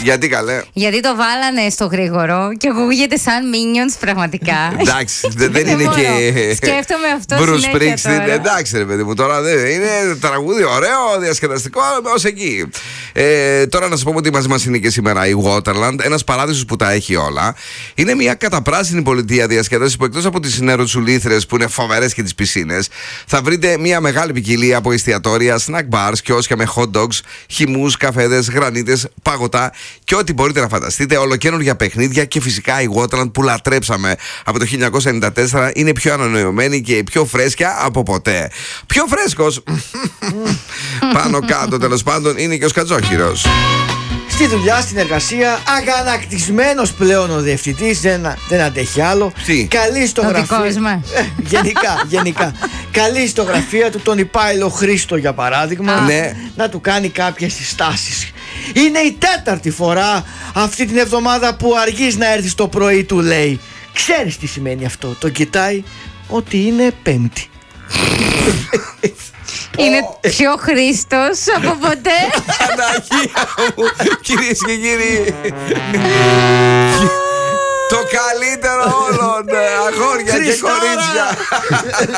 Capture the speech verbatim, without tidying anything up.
Γιατί καλέ? Γιατί το βάλανε στο γρήγορο και ακούγεται σαν Minions πραγματικά. Εντάξει, δεν είναι και. Σκέφτομαι αυτό. Bruce Springsteen. Εντάξει, ρε παιδί μου, τώρα δεν είναι τραγούδι ωραίο, διασκεδαστικό, ως εκεί. Ε, τώρα να σα πούμε ότι μαζί μα είναι και σήμερα η Waterland, ένας παράδεισος που τα έχει όλα. Είναι μια καταπράσινη πολιτεία διασκέδαση που εκτός από τις νεροτσουλήθρες που είναι φοβερές και τις πισίνες, θα βρείτε μια μεγάλη ποικιλία από εστιατόρια, snack bars, κιόσια με hot dogs, χυμούς, καφέδες, γρανίτες, παγωτά και ό,τι μπορείτε να φανταστείτε. Ολοκαίνουργια παιχνίδια και φυσικά η Waterland που λατρέψαμε από το χίλια εννιακόσια ενενήντα τέσσερα είναι πιο ανανεωμένη και πιο φρέσκια από ποτέ. Πιο φρέσκος πάνω κάτω τέλος πάντων είναι και ο Σκατζόχυρος. Στη δουλειά, στην εργασία, αγανακτισμένος πλέον ο διευθυντής, δεν, δεν αντέχει άλλο. Τι? Καλή στο Το γραφείο. δικός μας. Ε, γενικά, γενικά. Καλή στο γραφείο του τον υπάλληλο Χρήστο, για παράδειγμα, Ναι. να του κάνει κάποιες συστάσεις. Είναι η τέταρτη φορά αυτή την εβδομάδα που αργείς να έρθεις το πρωί, του λέει. Ξέρεις τι σημαίνει αυτό? Τον κοιτάει ότι είναι Πέμπτη. Είναι πιο Χρήστος από ποτέ. Παναγία μου, κυρίες και κύριοι, το καλύτερο όλων, αγόρια και Χριστάρα! κορίτσια.